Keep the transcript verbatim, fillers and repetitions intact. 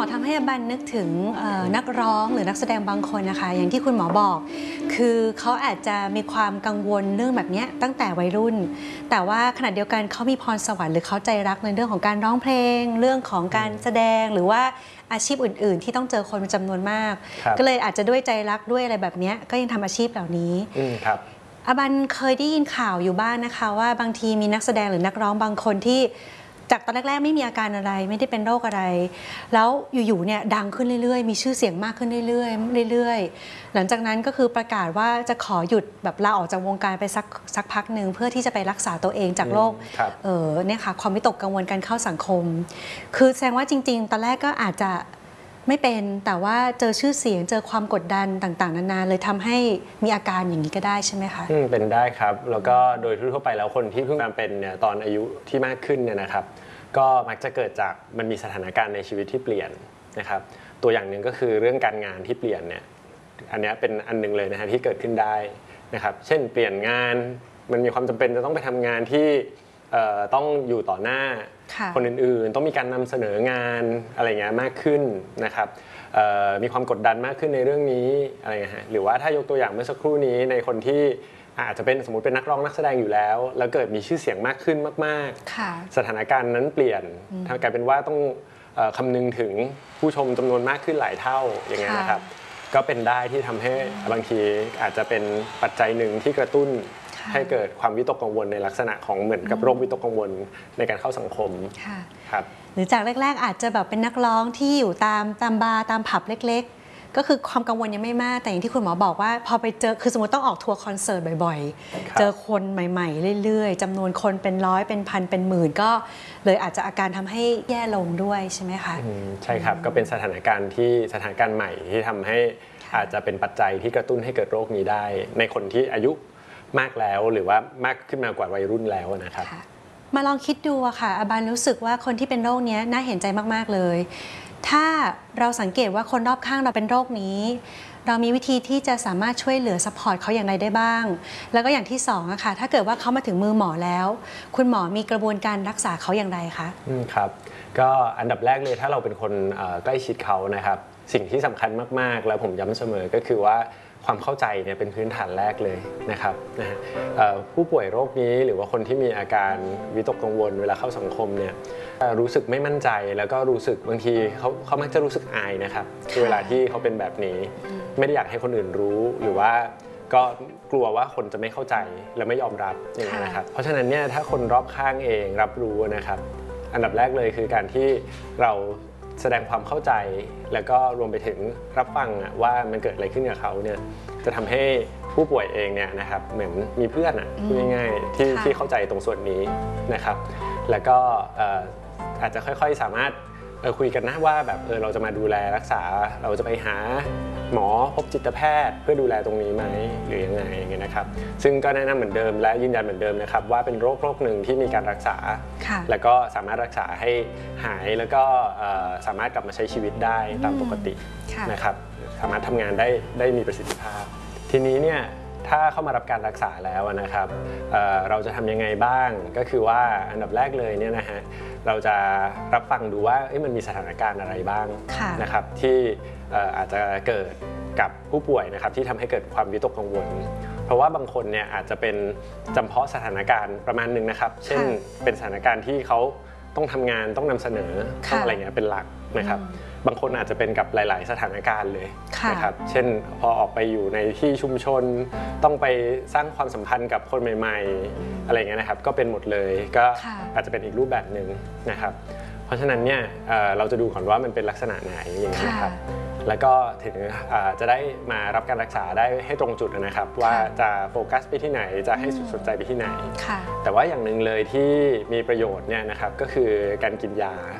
อทำให้อบันนึกถึงนักร้องหรือนักแสดงบางคนนะคะอย่างที่คุณหมอบอกคือเขาอาจจะมีความกังวลเรื่องแบบนี้ตั้งแต่วัยรุ่นแต่ว่าขณะเดียวกันเขามีพรสวรรค์หรือเขาใจรักในเรื่องของการร้องเพลงเรื่องของการแสดงหรือว่าอาชีพอื่นๆที่ต้องเจอคนเป็นจำนวนมากก็เลยอาจจะด้วยใจรักด้วยอะไรแบบนี้ก็ยังทำอาชีพเหล่านี้ครับอบันเคยได้ยินข่าวอยู่บ้าง น, นะคะว่าบางทีมีนักแสดงหรือนักร้องบางคนที่จากตอนแรกๆไม่มีอาการอะไรไม่ได้เป็นโรคอะไรแล้วอยู่ๆเนี่ยดังขึ้นเรื่อยๆมีชื่อเสียงมากขึ้นเรื่อยๆเรื่อยๆหลังจากนั้นก็คือประกาศว่าจะขอหยุดแบบลาออกจากวงการไปสักสักพักหนึ่งเพื่อที่จะไปรักษาตัวเองจากโรคเออเนี่ยค่ะความวิตกกังวลการเข้าสังคมคือแสดงว่าจริงๆตอนแรกก็อาจจะไม่เป็นแต่ว่าเจอชื่อเสียงเจอความกดดันต่างๆนานาเลยทำให้มีอาการอย่างนี้ก็ได้ใช่ไหมคะอืมเป็นได้ครับแล้วก็โดยทั่วไปแล้วคนที่เพิ่งมาเป็นเนี่ยตอนอายุที่มากขึ้นเนี่ยนะครับก็มักจะเกิดจากมันมีสถานการณ์ในชีวิตที่เปลี่ยนนะครับตัวอย่างหนึ่งก็คือเรื่องการงานที่เปลี่ยนเนี่ยอันนี้เป็นอันนึงเลยนะฮะที่เกิดขึ้นได้นะครับเช่นเปลี่ยนงานมันมีความจำเป็นจะต้องไปทำงานที่ต้องอยู่ต่อหน้าคนอื่นๆต้องมีการนำเสนองานอะไรเงี้ยมากขึ้นนะครับมีความกดดันมากขึ้นในเรื่องนี้อะไรเงี้ยฮะหรือว่าถ้ายกตัวอย่างเมื่อสักครู่นี้ในคนที่อาจจะเป็นสมมติเป็นนักร้องนักแสดงอยู่แล้วแล้วเกิดมีชื่อเสียงมากขึ้นมากๆสถานการณ์นั้นเปลี่ยนทำกลายเป็นว่าต้องคำนึงถึงผู้ชมจำนวนมากขึ้นหลายเท่าอย่างเงี้ยนะครับก็เป็นได้ที่ทำให้บางทีอาจจะเป็นปัจจัยหนึ่งที่กระตุ้นให้เกิดความวิตกกังวลในลักษณะของเหมือนกับโรควิตกกังวลในการเข้าสังคมครับหรือจากแรกๆอาจจะแบบเป็นนักร้องที่อยู่ตามตามบาร์ตามผับเล็กๆก็คือความกังวลยังไม่มากแต่อย่างที่คุณหมอบอกว่าพอไปเจอคือสมมติต้องออกทัวร์คอนเสิร์ตบ่อยๆเจอคนใหม่ๆเรื่อยๆจำนวนคนเป็นร้อยเป็นพันเป็นหมื่นก็เลยอาจจะอาการทำให้แย่ลงด้วยใช่ไหมคะใช่ครับก็เป็นสถานการณ์ที่สถานการณ์ใหม่ที่ทำให้อาจจะเป็นปัจจัยที่กระตุ้นให้เกิดโรคนี้ได้ในคนที่อายุมากแล้วหรือว่ามากขึ้นมากว่าวัยรุ่นแล้วนะครับมาลองคิดดูอะค่ะอาบานรู้สึกว่าคนที่เป็นโรคนี้น่าเห็นใจมากๆเลยถ้าเราสังเกตว่าคนรอบข้างเราเป็นโรคนี้เรามีวิธีที่จะสามารถช่วยเหลือซัพพอร์ตเขาอย่างไรได้บ้างแล้วก็อย่างที่สองอะค่ะถ้าเกิดว่าเขามาถึงมือหมอแล้วคุณหมอมีกระบวนการรักษาเขาอย่างไรคะอืมครับก็อันดับแรกเลยถ้าเราเป็นคนใกล้ชิดเขานะครับสิ่งที่สำคัญมากๆแล้วผมย้ำเสมอก็คือว่าความเข้าใจเนี่ยเป็นพื้นฐานแรกเลยนะครับนะฮะผู้ป่วยโรคนี้หรือว่าคนที่มีอาการวิตกกังวลเวลาเข้าสังคมเนี่ยรู้สึกไม่มั่นใจแล้วก็รู้สึกบางทีเขาเขามักจะรู้สึกอายนะครับเวลาที่เขาเป็นแบบนี้ไม่ได้อยากให้คนอื่นรู้หรือว่าก็กลัวว่าคนจะไม่เข้าใจและไม่ยอมรับอย่างนี้นะครับเพราะฉะนั้นเนี่ยถ้าคนรอบข้างเองรับรู้นะครับอันดับแรกเลยคือการที่เราแสดงความเข้าใจแล้วก็รวมไปถึงรับฟังว่ามันเกิดอะไรขึ้นกับเขาเนี่ยจะทำให้ผู้ป่วยเองเนี่ยนะครับเหมือนมีเพื่อนอ่ะพูดง่ายๆที่ที่เข้าใจตรงส่วนนี้นะครับแล้วก็อาจจะค่อยๆสามารถคุยกันนะว่าแบบเออเราจะมาดูแลรักษาเราจะไปหาหมอพบจิตแพทย์เพื่อดูแลตรงนี้ไหมหรือยังไงอย่างเงี้ยนะครับซึ่งก็แนะนำเหมือนเดิมและยืนยันเหมือนเดิมนะครับว่าเป็นโรคโรคหนึ่งที่มีการรักษาแล้วก็สามารถรักษาให้หายแล้วก็สามารถกลับมาใช้ชีวิตได้ตามปกตินะครับสามารถทำงานได้ได้มีประสิทธิภาพทีนี้เนี่ยถ้าเข้ามารับการรักษาแล้วนะครับ เ, เราจะทำยังไงบ้างก็คือว่าอันดับแรกเลยเนี่ยนะฮะเราจะรับฟังดูว่ามันมีสถานการณ์อะไรบ้างนะครับที่อาจจะเกิดกับผู้ป่วยนะครับที่ทำให้เกิดความวิตกกังวลเพราะว่าบางคนเนี่ยอาจจะเป็นจำเพาะสถานการณ์ประมาณนึงนะครับเช่นเป็นสถานการณ์ที่เขาต้องทำงานต้องนำเสนอต้องอะไรเงี้ยเป็นหลักนะครับบางคนอาจจะเป็นกับหลายๆสถานการณ์เลยนะครับเช่นพอออกไปอยู่ในที่ชุมชนต้องไปสร้างความสัมพันธ์กับคนใหม่ๆอะไรเงี้ยนะครับก็เป็นหมดเลยก็อาจจะเป็นอีกรูปแบบหนึ่งนะครับเพราะฉะนั้นเนี่ยเราจะดูก่อนว่ามันเป็นลักษณะไหนอย่างนี้นะครับแล้วก็ถึงจะได้มารับการรักษาได้ให้ตรงจุดนะครับว่าจะโฟกัสไปที่ไหนจะให้สนใจไปที่ไหนแต่ว่าอย่างหนึ่งเลยที่มีประโยชน์เนี่ยนะครับก็คือการกินยา